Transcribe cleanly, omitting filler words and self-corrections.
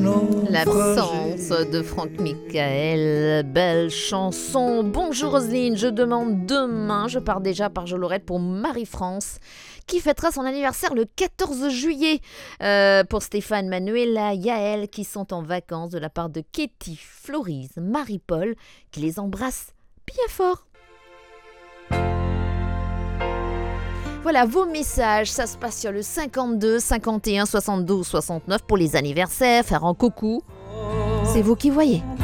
L'absence de Franck Michael, belle chanson. Bonjour Roselyne, je demande demain, je pars déjà par Jolorette pour Marie-France, qui fêtera son anniversaire le 14 juillet. Pour Stéphane, Manuela, Yael, qui sont en vacances, de la part de Katie, Florise, Marie-Paul, qui les embrasse bien fort. Voilà vos messages, ça se passe sur le 52 51 72 69 pour les anniversaires, faire un coucou. C'est vous qui voyez.